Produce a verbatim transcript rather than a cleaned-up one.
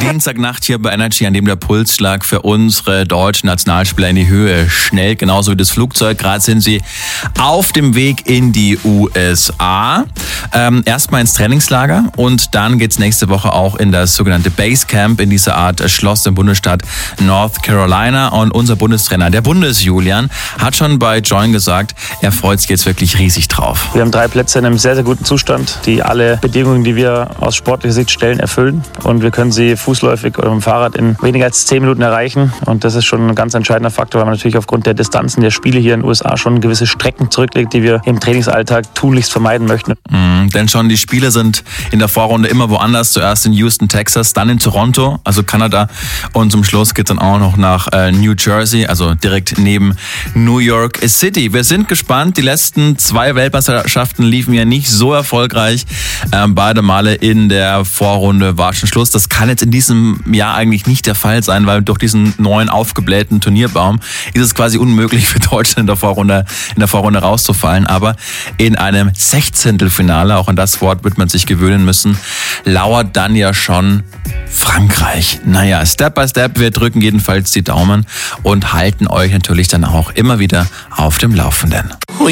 Dienstagnacht hier bei Energy, an dem der Pulsschlag für unsere deutschen Nationalspieler in die Höhe schnellt, genauso wie das Flugzeug. Gerade sind sie auf dem Weg in die U S A. Ähm, erstmal ins Trainingslager und dann geht's nächste Woche auch in das sogenannte Basecamp, in diese Art Schloss im Bundesstaat North Carolina. Und unser Bundestrainer, der Bundes-Julian, hat schon bei Join gesagt, er freut sich jetzt wirklich riesig drauf. Wir haben drei Plätze in einem sehr, sehr guten Zustand, die alle Bedingungen, die wir aus sportlicher Sicht stellen, erfüllen. Und wir können sie fußläufig oder mit dem Fahrrad in weniger als zehn Minuten erreichen. Und das ist schon ein ganz entscheidender Faktor, weil man natürlich aufgrund der Distanzen der Spiele hier in den U S A schon gewisse Strecken zurücklegt, die wir im Trainingsalltag tunlichst vermeiden möchten. Mhm, denn schon die Spiele sind in der Vorrunde immer woanders. Zuerst in Houston, Texas, dann in Toronto, also Kanada. Und zum Schluss geht es dann auch noch nach äh, New Jersey, also direkt neben New York City. Wir sind gespannt. Die letzten zwei Weltmeisterschaften liefen ja nicht so erfolgreich. Ähm, beide Male in der Vorrunde war schon Schluss. Das kann jetzt in diesem Jahr eigentlich nicht der Fall sein, weil durch diesen neuen aufgeblähten Turnierbaum ist es quasi unmöglich für Deutschland in der Vorrunde, in der Vorrunde rauszufallen. Aber in einem Sechzehntelfinale, auch an das Wort wird man sich gewöhnen müssen, lauert dann ja schon Frankreich. Naja, Step by Step, wir drücken jedenfalls die Daumen und halten euch natürlich dann auch immer wieder auf dem Laufenden.